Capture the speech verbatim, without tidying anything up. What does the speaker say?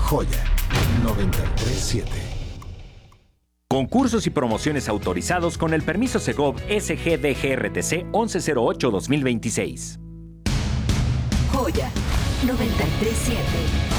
Joya noventa y tres punto siete. Concursos y promociones autorizados con el permiso Segov S G D G R T C once cero ocho dos mil veintiséis. Joya noventa y tres punto siete.